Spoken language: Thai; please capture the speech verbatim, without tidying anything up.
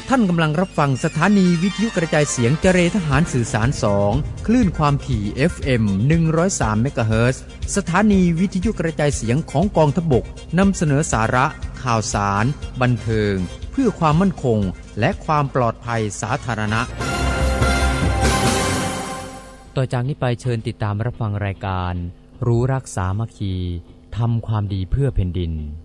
ท่านกำลังรับฟังสถานีวิทยุกระจายเสียงเจเรทหารสื่อสารสองคลื่นความถี่ เอฟ เอ็ม หนึ่งร้อยสาม เมกะเฮิรตซ์สถานีวิทยุกระจายเสียงของกองทัพบกนำเสนอสาระข่าวสารบันเทิงเพื่อความมั่นคงและความปลอดภัยสาธารณะต่อจากนี้ไปเชิญติดตามรับฟังรายการรู้รักสามัคคีทำความดีเพื่อแผ่นดิน